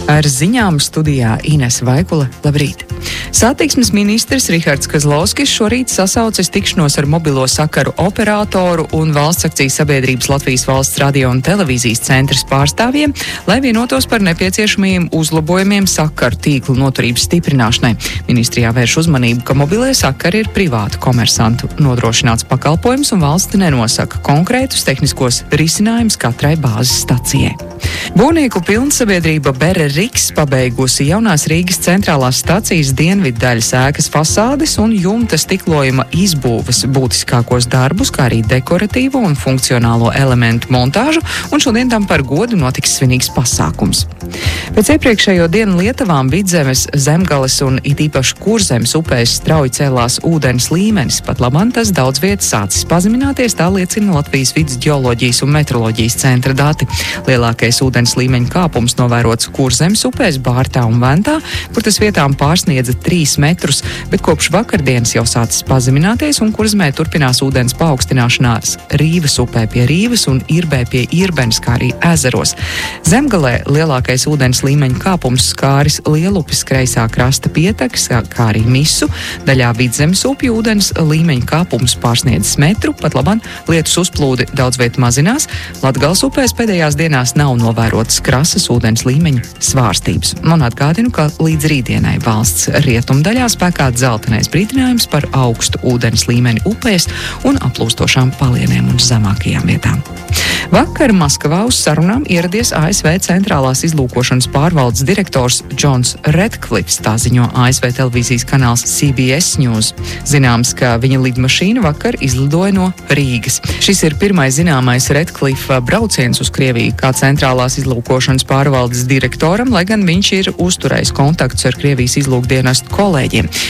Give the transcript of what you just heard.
Ar ziņām studijā Ines Vaikula. Labrīt! Satiksmes ministrs Rihards Kazlovskis šorīt sasaucis tikšanos ar mobilo sakaru operatoru un valsts akciju sabiedrības Latvijas valsts radio un televīzijas centras pārstāvjiem, lai vienotos par nepieciešamajiem uzlabojumiem sakaru tīklu noturības stiprināšanai. Ministrijā vērš uzmanību, ka mobilie sakari ir privātu komersantu nodrošināts pakalpojums un valsts nenosaka konkrētus tehniskos risinājumus katrai bāzes stacijai. Būvnieku pilnsabiedrība Bere Riks pabeigusi jaunās Rīgas centrālās stacijas dienvidu daļas ēkas fasādes un jumta stiklojuma izbūves būtiskākos darbus, kā arī dekoratīvo un funkcionālo elementu montāžu, un šodien tam par godu notiks svinīgs pasākums. Pēc iepriekšējo dienu Lietavām Vidzemes, Zemgales un it īpaši Kurzemes upēs strauji cēlās ūdens līmenis, pat labam tas daudz vietas sācis pazemināties, tā liecina Latvijas vides ģeoloģijas un meteoroloģijas centra dati. Lielākais ūdens līmeņa kāpums novērots Kurzemes upēs, Bārtā un Ventā, kur tas vietām pārsniedza 3 metrus, bet kopš vakardienas jau sācis pazemināties un Kurzemē turpinās ūdens paaugstināšanās Rīvas upē pie Rīvas un Irbē pie Irbenes, kā arī ezeros. Zemgalē lielākais ūdens līmeņa kāpums skāris Lielupes kreisā krasta pietekas, kā arī Misu. Daļā Vidzemes upju ūdens līmeņa kāpums pārsniedzis metru, pat labam lietus uzplūdi daudz viet mazinās. Latgales upēs pēdējās dienās nav novērotas krasas ūdens līmeņa svārstības. Man atgādinu, ka līdz rītdienai valsts rietumdaļā spēkā dzeltenais brīdinājums par augstu ūdens līmeni upēs un aplūstošām palieniem un zemākajām vietām. Vakar Maskavā uz sarunām ieradies ASV centrālās izlūkošanas pārvaldes direktors Džons Redklifs, tā ziņo ASV televīzijas kanāls CBS News. Zināms, ka viņa lidmašīna vakar izlidoja no Rīgas. Šis ir pirmais zināmais Redklifa brauciens uz Krieviju kā centrālās izlūkošanas pārvaldes direktoram, lai gan viņš ir uzturējis kontaktus ar Krievijas izlūkdienestu kolēģiem.